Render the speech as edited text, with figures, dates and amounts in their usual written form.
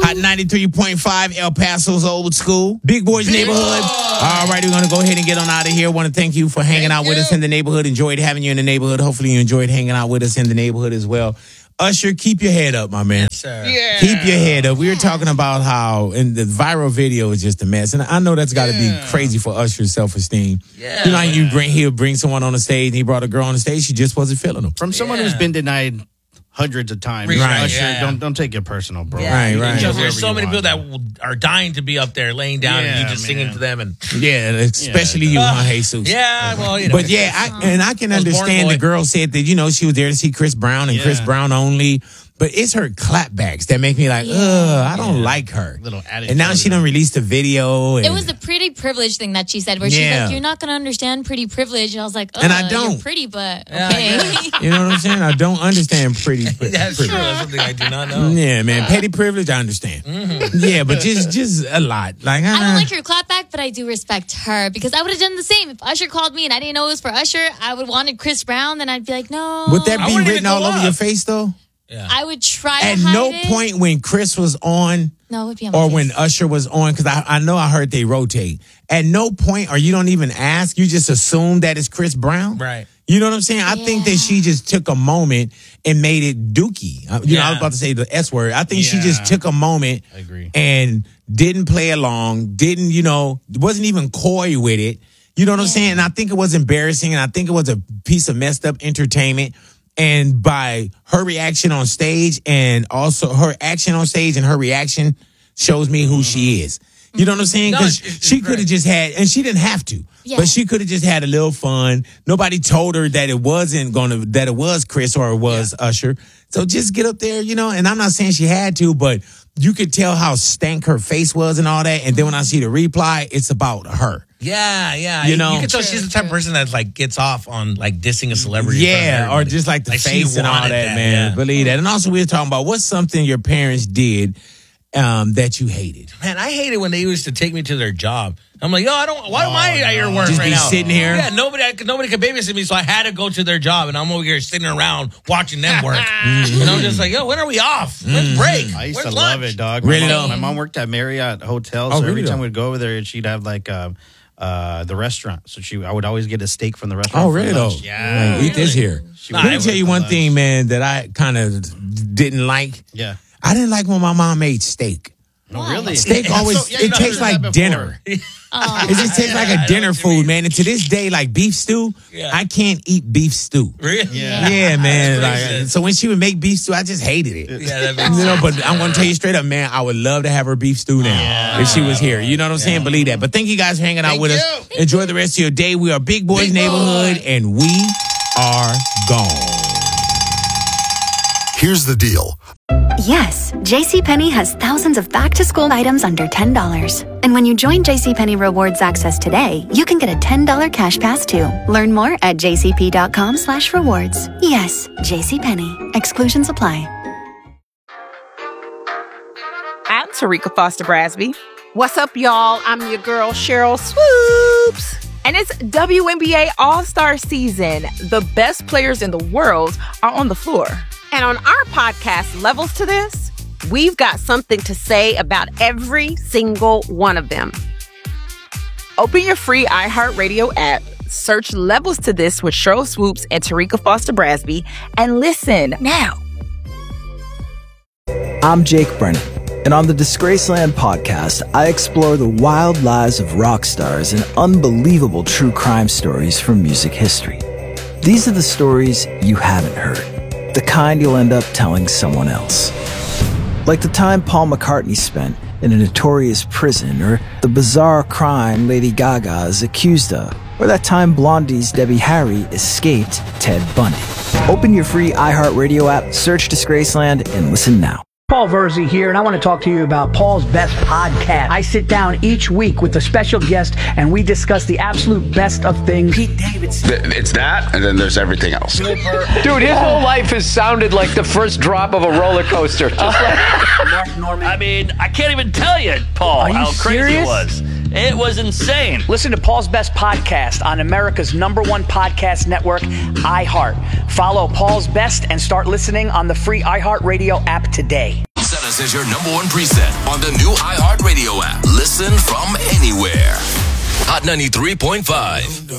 Hot 93.5, El Paso's old school. Big Boys Neighborhood. All right, we're going to go ahead and get on out of here. Want to thank you for hanging out with us in the neighborhood. Enjoyed having you in the neighborhood. Hopefully you enjoyed hanging out with us in the neighborhood as well. Usher, keep your head up, my man. Yes, sir. Yeah. Keep your head up. We were talking about how, and the viral video is just a mess. And I know that's got to be crazy for Usher's self-esteem. Yeah. You know, he'll bring someone on the stage, and he brought a girl on the stage. She just wasn't feeling him. From someone who's been denied hundreds of times. Right. Usher, Yeah. don't take it personal, bro. Yeah. Right. Because there's so many people that are dying to be up there laying down and you just singing to them. And Yeah, especially you, huh, Jesus? yeah, well, you know. But yeah, I can understand the girl said that, she was there to see Chris Brown and Chris Brown only. But it's her clapbacks that make me like, I don't like her. Little attitude. And now she done released a video. And it was the pretty privilege thing that she said, where she's like, you're not going to understand pretty privilege. And I was like, and I don't. You're pretty, but okay. You know what I'm saying? I don't understand pretty privilege. That's true. That's something I do not know. Yeah, man. Petty privilege, I understand. Mm-hmm. Yeah, but just a lot. Like I don't like her clapback, but I do respect her because I would have done the same. If Usher called me and I didn't know it was for Usher, I would wanted Chris Brown, then I'd be like, no. Would that be written all over your face, though? Yeah. I would try to At hide no it. point when Chris was on, no, it would be on my or face. when Usher was on, because I know I heard they rotate. At no point, or you don't even ask, you just assume that it's Chris Brown. Right. You know what I'm saying? I think that she just took a moment and made it dookie. I was about to say the S word. I think she just took a moment and didn't play along, wasn't even coy with it. You know what I'm saying? And I think it was embarrassing, and I think it was a piece of messed up entertainment. And by her reaction on stage, and also her action on stage and her reaction shows me who she is. You know what I'm saying? Because she could have just had, and she didn't have to, but she could have just had a little fun. Nobody told her that it was Chris or it was Usher. So just get up there, and I'm not saying she had to, but you could tell how stank her face was and all that. And then when I see the reply, it's about her. Yeah. You can tell she's the type of person that gets off on dissing a celebrity. Yeah, or just like the face and all that, man. Believe that. And also we were talking about what's something your parents did that you hated. Man, I hated when they used to take me to their job. I'm like, why am I at your work just right be now? sitting here? Yeah, nobody could babysit me, so I had to go to their job, and I'm over here sitting around watching them work. And I'm just like, when are we off? When's break? I used When's to love it, dog. Really? My mom worked at Marriott Hotel, so every time we'd go over there, she'd have the restaurant. So I would always get a steak from the restaurant. Oh, really though? Yeah. Eat this here. Let me tell you one thing, man, that I kind of didn't like. Yeah. I didn't like when my mom made steak. Oh, really? Steak always, it tastes like dinner. It just tastes like a dinner food, man. And to this day, like beef stew, I can't eat beef stew. Really? Yeah, man. So when she would make beef stew, I just hated it. Yeah, that makes sense. But I'm going to tell you straight up, man, I would love to have her beef stew now if she was here. You know what I'm saying? Believe that. But thank you guys for hanging out with us. Enjoy the rest of your day. We are Big Boys Neighborhood, and we are gone. Here's the deal. Yes, JCPenney has thousands of back-to-school items under $10. And when you join JCPenney Rewards Access today, you can get a $10 cash pass too. Learn more at jcp.com/rewards. Yes, JCPenney. Exclusions apply. I'm Tarika Foster Brasby. What's up, y'all? I'm your girl, Cheryl Swoops. And it's WNBA All-Star season. The best players in the world are on the floor. And on our podcast, Levels to This, we've got something to say about every single one of them. Open your free iHeartRadio app, search Levels to This with Cheryl Swoops and Tarika Foster Brasby, and listen now. I'm Jake Brennan, and on the Disgraceland podcast, I explore the wild lives of rock stars and unbelievable true crime stories from music history. These are the stories you haven't heard. The kind you'll end up telling someone else. Like the time Paul McCartney spent in a notorious prison, or the bizarre crime Lady Gaga is accused of, or that time Blondie's Debbie Harry escaped Ted Bundy. Open your free iHeartRadio app, search Disgraceland, and listen now. Paul Verzi here, and I want to talk to you about Paul's Best Podcast. I sit down each week with a special guest, and we discuss the absolute best of things. Pete Davidson. It's that, and then there's everything else. Dude, his whole life has sounded like the first drop of a roller coaster. Just like Mark Norman. I mean, I can't even tell you, Paul, how crazy it was. It was insane. Listen to Paul's Best Podcast on America's #1 podcast network, iHeart. Follow Paul's Best and start listening on the free iHeartRadio app today. us as your number one preset on the new iHeartRadio app. Listen from anywhere. Hot 93.5.